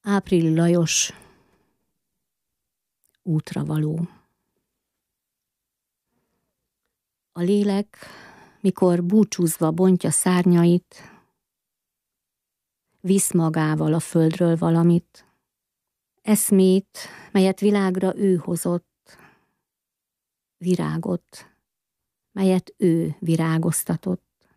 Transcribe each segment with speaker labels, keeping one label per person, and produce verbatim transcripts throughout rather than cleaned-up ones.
Speaker 1: Áprill Lajos, útravaló. A lélek, mikor búcsúzva bontja szárnyait, visz magával a földről valamit, eszmét, melyet világra ő hozott, virágot, melyet ő virágoztatott.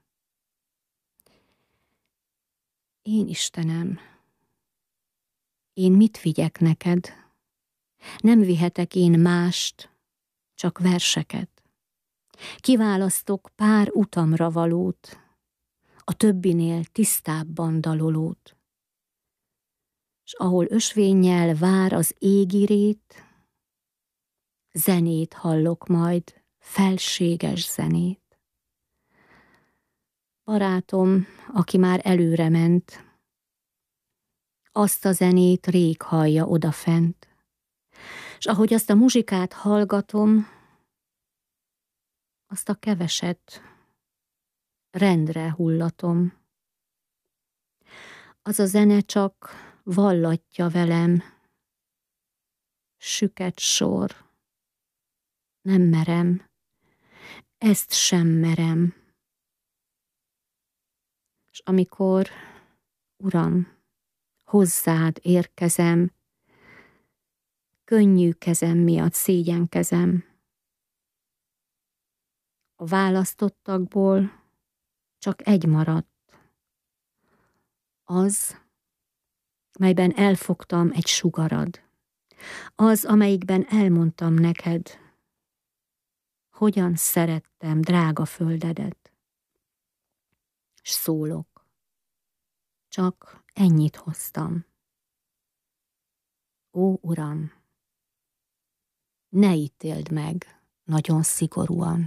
Speaker 1: Én Istenem, én mit vigyek neked? Nem vihetek én mást, csak verseket. Kiválasztok pár utamra valót, a többinél tisztábban dalolót. S ahol ösvénnyel vár az égirét, zenét hallok majd, felséges zenét. Barátom, aki már előre ment, azt a zenét rég hallja odafent, s ahogy azt a muzsikát hallgatom, azt a keveset rendre hullatom. Az a zene csak vallatja velem, süket sor, nem merem, ezt sem merem. S amikor, Uram, hozzád érkezem, könnyű kezem miatt szégyenkezem. A választottakból csak egy maradt, az, melyben elfogtam egy sugarad, az, amelyikben elmondtam neked, hogyan szerettem drága földedet. S szólok, csak ennyit hoztam. Ó, Uram, ne ítéld meg nagyon szigorúan.